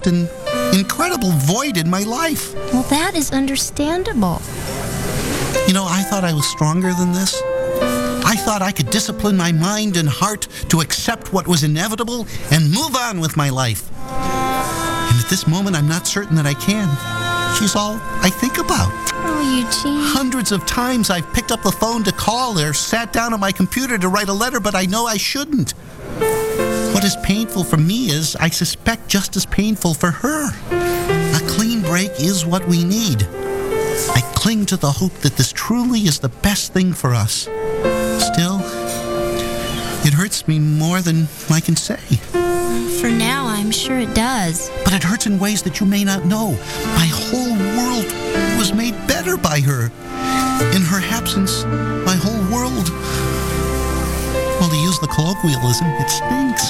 left an incredible void in my life. Well, that is understandable. You know, I thought I was stronger than this. I thought I could discipline my mind and heart to accept what was inevitable and move on with my life. And at this moment, I'm not certain that I can. She's all I think about. Oh, Eugene. Hundreds of times I've picked up the phone to call or sat down at my computer to write a letter, but I know I shouldn't. What is painful for me is, I suspect, just as painful for her. A clean break is what we need. I cling to the hope that this truly is the best thing for us. Still, it hurts me more than I can say. For now, I'm sure it does. But it hurts in ways that you may not know. My whole world was made better by her. In her absence, my whole world... Well, to use the colloquialism, it stinks.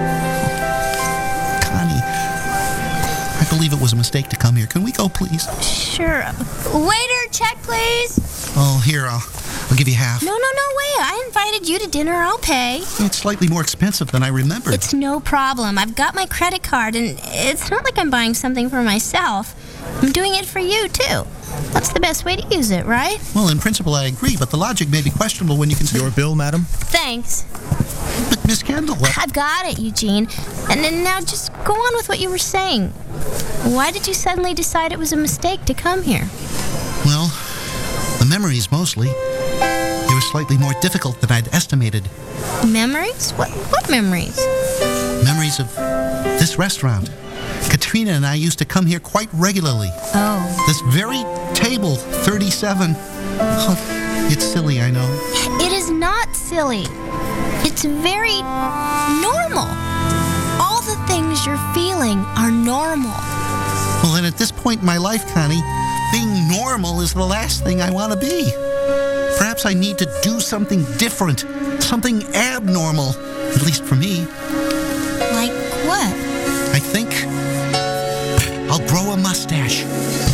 Connie, I believe it was a mistake to come here. Can we go, please? Sure. Waiter, check, please. Oh, here, I'll give you half. No, wait. I invited you to dinner. I'll pay. It's slightly more expensive than I remembered. It's no problem. I've got my credit card, and it's not like I'm buying something for myself. I'm doing it for you, too. That's the best way to use it, right? Well, in principle, I agree, but the logic may be questionable when you consider... Your bill, madam? Thanks. But, Miss Kendall... I've got it, Eugene. And then now just go on with what you were saying. Why did you suddenly decide it was a mistake to come here? Well, the memories mostly. They were slightly more difficult than I'd estimated. Memories? What memories? Memories of this restaurant. Katrina and I used to come here quite regularly. Oh. This very table, 37. Oh, it's silly, I know. It is not silly. It's very normal. All the things you're feeling are normal. Well, then at this point in my life, Connie, being normal is the last thing I want to be. Perhaps I need to do something different, something abnormal, at least for me. Like